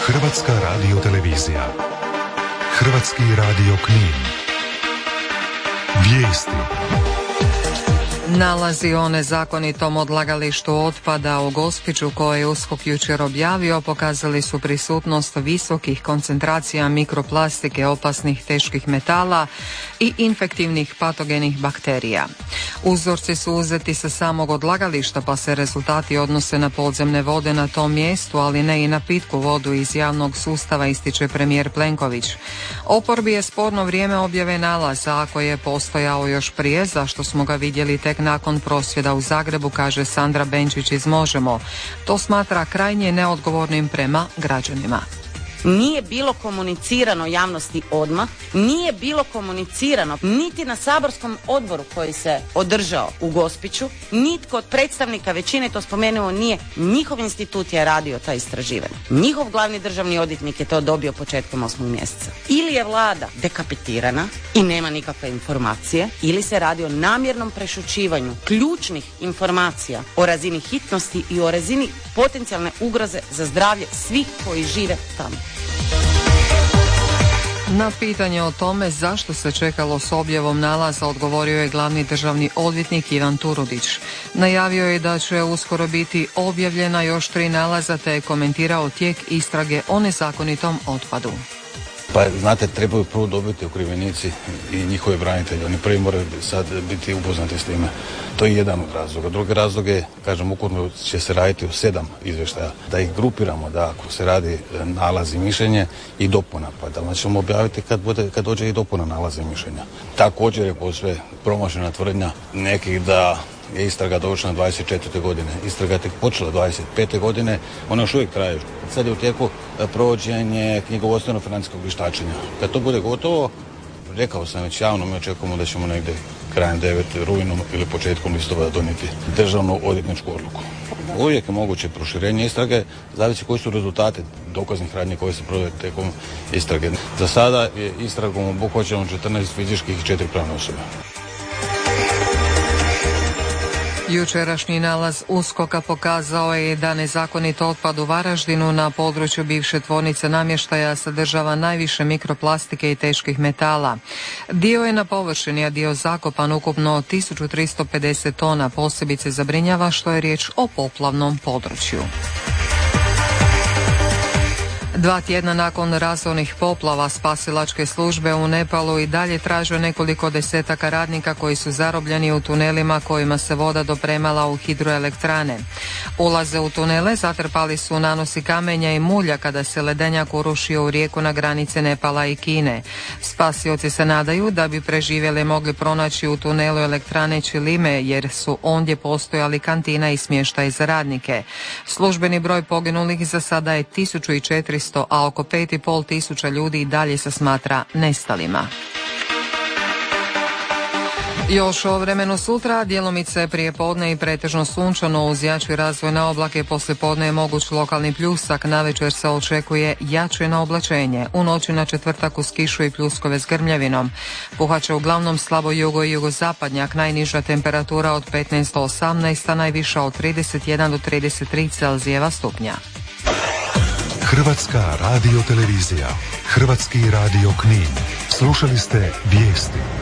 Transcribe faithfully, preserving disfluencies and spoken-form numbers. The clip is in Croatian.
Hrvatska radiotelevizija. Hrvatski radio Knin. Vijesti. Nalazi o nezakonitom odlagalištu otpada u Gospiću koje je U S K O K jučer objavio pokazali su prisutnost visokih koncentracija mikroplastike, opasnih teških metala i infektivnih patogenih bakterija. Uzorci su uzeti sa samog odlagališta pa se rezultati odnose na podzemne vode na tom mjestu, ali ne i na pitku vodu iz javnog sustava, ističe premijer Plenković. Oporbi je sporno vrijeme objave nalaza, ako je postojao još prije, zašto smo ga vidjeli tek nakon prosvjeda u Zagrebu, kaže Sandra Benčić iz Možemo. To smatra krajnje neodgovornim prema građanima. Nije bilo komunicirano javnosti odmah, nije bilo komunicirano niti na saborskom odboru koji se održao u Gospiću, nitko od predstavnika većine to spomenuo nije, njihov institut je radio ta istraživanja. Njihov glavni državni odvjetnik je to dobio početkom osmog mjeseca. Ili je vlada dekapitirana i nema nikakve informacije, ili se radi o namjernom prešućivanju ključnih informacija o razini hitnosti i o razini potencijalne ugroze za zdravlje svih koji žive tamo. Na pitanje o tome zašto se čekalo s objavom nalaza odgovorio je glavni državni odvjetnik Ivan Turudić. Najavio je da će uskoro biti objavljena još tri nalaza te je komentirao tijek istrage o nezakonitom otpadu. Pa znate, trebaju prvo dobiti okrivljenici i njihovi branitelji. Oni prvi moraju sad biti upoznati s time. To je jedan od razloga. Drugi razlog je, kažem, ukupno će se raditi o sedam izvještaja. Da ih grupiramo, da ako se radi nalaz i mišljenje i dopuna. Pa da ćemo objaviti kad, bude, kad dođe i dopuna nalaza i mišljenja. Također je posve promašena tvrdnja nekih da je istraga dovršena dvadeset četvrte godine. Istraga je tek počela dvadeset pete godine, ona još uvijek traje. Sad je u tijeku provođenje knjigovodstveno-financijskog vještačenja. Kad to bude gotovo, rekao sam već javno, mi očekujemo da ćemo negdje krajem devetog rujna ili početkom listopada donijeti državnu odvjetničku odluku. Uvijek je moguće proširenje istrage, zavisi koji su rezultati dokaznih radnji koje se provode tijekom istrage. Za sada je istragom obuhvaćeno četrnaest fizičkih i četiri pravne osobe. Jučerašnji nalaz U S K O K-a pokazao je da nezakonit otpad u Varaždinu na području bivše tvornice namještaja sadržava najviše mikroplastike i teških metala. Dio je na površini, a dio zakopan, ukupno tisuću tristo pedeset tona. Posebice zabrinjava što je riječ o poplavnom području. Dva tjedna nakon razornih poplava spasilačke službe u Nepalu i dalje traže nekoliko desetaka radnika koji su zarobljeni u tunelima kojima se voda dopremala u hidroelektrane. Ulaze u tunele zatrpali su nanosi kamenja i mulja kada se ledenjak urušio u rijeku na granici Nepala i Kine. Spasioci se nadaju da bi preživjeli mogli pronaći u tunelu elektrane Čilime jer su ondje postojali kantina i smještaj za radnike. Službeni broj poginulih za sada je tisuću četiristo, a oko pet i pol tisuća ljudi i dalje se smatra nestalima. Još o vremenu sutra, djelomice prije podne i pretežno sunčano uz jači razvoj na oblake, poslije podne je moguć lokalni pljusak, navečer se očekuje jače na oblačenje. U noći na četvrtak uz kišu i pljuskove s grmljavinom. Puhaće uglavnom slabo jugo i jugozapadnjak, najniža temperatura od petnaest do osamnaest, a najviša od trideset jedan do trideset tri Celzijeva stupnja. Hrvatska radiotelevizija, Hrvatski radio Knin. Slušali ste vijesti.